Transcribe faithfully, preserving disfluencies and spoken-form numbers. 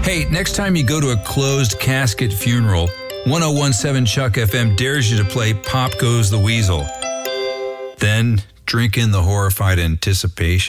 Hey, next time you go to a closed casket funeral, one oh one point seven Chuck F M dares you to play Pop Goes the Weasel. Then drink in the horrified anticipation.